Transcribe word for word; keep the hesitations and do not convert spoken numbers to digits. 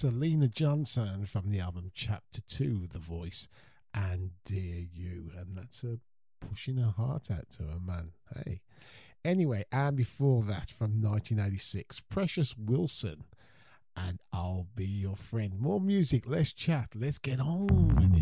Selena Johnson from the album Chapter two, The Voice, and Dear You. And that's her pushing her heart out to her, man. Hey. Anyway, and before that, from nineteen eighty-six, Precious Wilson and I'll Be Your Friend. More music, let's chat, let's get on with it.